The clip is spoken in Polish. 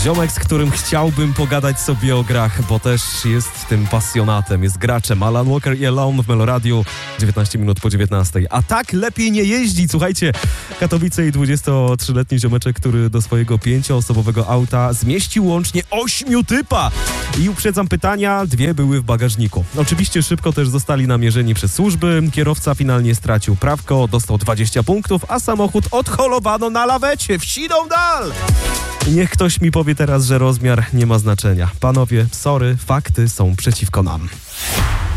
Ziomek, z którym chciałbym pogadać sobie o grach, bo też jest tym pasjonatem, jest graczem. Alan Walker i Alone w Meloradiu, 19 minut po 19. A tak lepiej nie jeździ. Słuchajcie, Katowice i 23-letni ziomeczek, który do swojego 5-osobowego auta zmieścił łącznie 8 typa. I uprzedzam pytania, 2 były w bagażniku. Oczywiście szybko też zostali namierzeni przez służby. Kierowca finalnie stracił prawko, dostał 20 punktów, a samochód odholowano na lawecie w siną dal. Niech ktoś mi powie teraz, że rozmiar nie ma znaczenia. Panowie, sorry, fakty są przeciwko nam.